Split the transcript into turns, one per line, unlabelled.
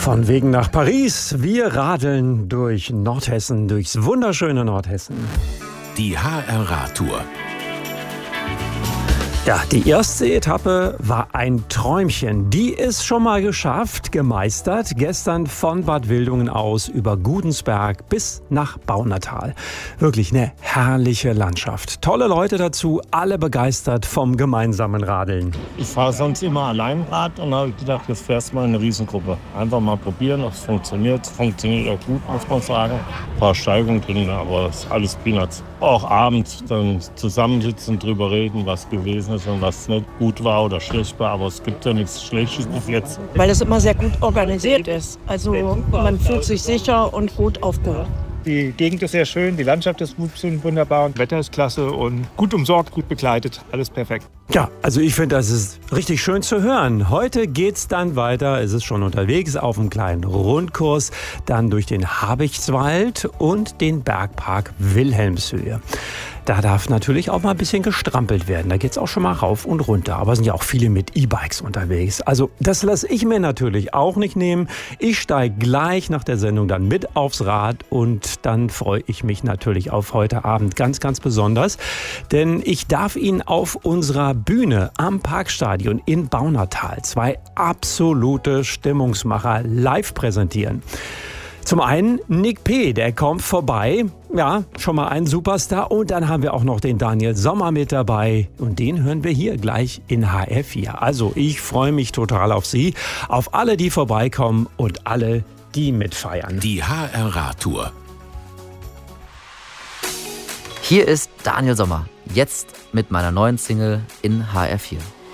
Von Wegen nach Paris. Wir radeln durch Nordhessen, durchs wunderschöne Nordhessen.
Die HR-Radtour.
Ja, die erste Etappe war ein Träumchen. Die ist schon mal geschafft, gemeistert. Gestern von Bad Wildungen aus über Gudensberg bis nach Baunatal. Wirklich eine herrliche Landschaft. Tolle Leute dazu, alle begeistert vom gemeinsamen Radeln.
Ich fahre sonst immer allein Rad und habe gedacht, jetzt fährst du mal in eine Riesengruppe. Einfach mal probieren, ob es funktioniert. Funktioniert auch gut, muss man sagen. Ein paar Steigungen drin, aber das ist alles Peanuts. Auch abends dann zusammensitzen, drüber reden, was gewesen ist und was nicht gut war oder schlecht war. Aber es gibt ja nichts Schlechtes bis jetzt.
Weil es immer sehr gut organisiert ist. Also man fühlt sich sicher und gut aufgehoben.
Die Gegend ist sehr schön, die Landschaft ist wunderbar, das Wetter ist klasse und gut umsorgt, gut begleitet, alles perfekt.
Ja, also ich finde, das ist richtig schön zu hören. Heute geht's dann weiter, es ist schon unterwegs auf einem kleinen Rundkurs, dann durch den Habichtswald und den Bergpark Wilhelmshöhe. Da darf natürlich auch mal ein bisschen gestrampelt werden. Da geht's auch schon mal rauf und runter. Aber es sind ja auch viele mit E-Bikes unterwegs. Also das lasse ich mir natürlich auch nicht nehmen. Ich steige gleich nach der Sendung dann mit aufs Rad und dann freue ich mich natürlich auf heute Abend ganz, ganz besonders. Denn ich darf Ihnen auf unserer Bühne am Parkstadion in Baunatal zwei absolute Stimmungsmacher live präsentieren. Zum einen Nick P., der kommt vorbei. Ja, schon mal ein Superstar. Und dann haben wir auch noch den Daniel Sommer mit dabei. Und den hören wir hier gleich in HR4. Also ich freue mich total auf Sie, auf alle, die vorbeikommen und alle, die mitfeiern.
Die HR-Radtour.
Hier ist Daniel Sommer, jetzt mit meiner neuen Single in HR4.